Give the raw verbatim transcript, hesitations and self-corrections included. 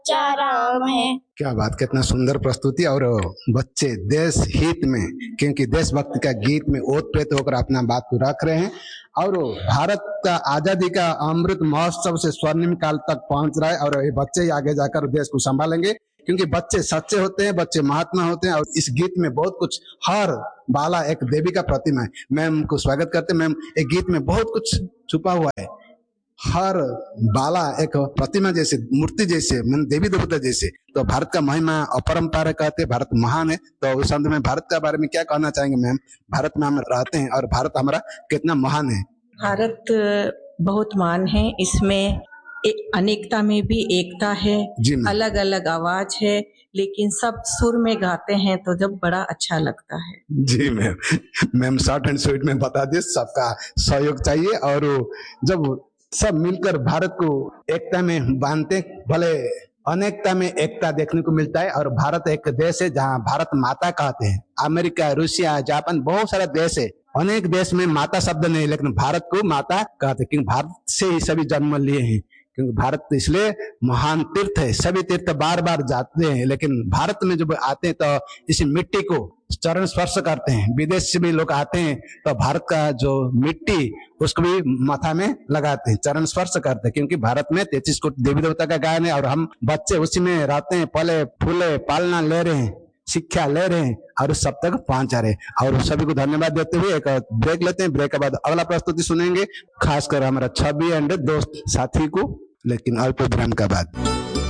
राम है। क्या बात, कितना सुंदर प्रस्तुति। और बच्चे देश हित में, क्योंकि देशभक्ति का गीत में ओतप्रोत होकर अपना बात को रख रहे हैं। और भारत का आजादी का अमृत महोत्सव से स्वर्णिम काल तक पहुंच रहा है और ये बच्चे ही आगे जाकर देश को संभालेंगे, क्योंकि बच्चे सच्चे होते हैं, बच्चे महात्मा होते हैं। और इस गीत में बहुत कुछ, हर बाला एक देवी का प्रतिमा है। मैम को स्वागत करते हैं। मैम, एक गीत में बहुत कुछ छुपा हुआ है। हर बाला एक प्रतिमा जैसे, मूर्ति जैसे, देवी देवता जैसे। तो भारत का महिमा अपरंपार कहते, भारत महान है। तो उस अंत में भारत के बारे में क्या कहना चाहेंगे मैम? भारत में हम रहते हैं और भारत हमारा कितना महान है। भारत बहुत महान है, इसमें अनेकता में भी एकता है, अलग अलग आवाज है, लेकिन सब सुर में गाते हैं तो जब बड़ा अच्छा लगता है। जी ma'am, ma'am short and sweet में बता दिए, सबका सहयोग चाहिए। और जब सब मिलकर भारत को एकता में बांधते, भले अनेकता में एकता देखने को मिलता है। और भारत एक देश है जहाँ भारत माता कहते हैं। अमेरिका, रूसिया, जापान, बहुत सारा देश है। अनेक देश में माता शब्द नहीं, लेकिन भारत को माता कहते हैं, क्योंकि भारत से ही सभी जन्म लिए हैं। क्योंकि भारत इसलिए महान तीर्थ है। सभी तीर्थ बार बार जाते हैं, लेकिन भारत में जब आते हैं तो इसी मिट्टी को चरण स्पर्श करते हैं। विदेश से भी लोग आते हैं तो भारत का जो मिट्टी उसको भी माथा में लगाते हैं, चरण स्पर्श करते हैं। क्योंकि भारत में तैतीस कोटि देवी देवता का गायन है और हम बच्चे उसी में रहते हैं, पले फूले पालना ले रहे हैं, शिक्षा ले रहे हैं और सब तक पहुंचा रहे हैं। और सभी को धन्यवाद देते हुए एक ब्रेक लेते हैं। ब्रेक के बाद अगला प्रस्तुति सुनेंगे, खासकर हमारा छवि एंड दोस्त साथी को, लेकिन अल्प विराम के बाद।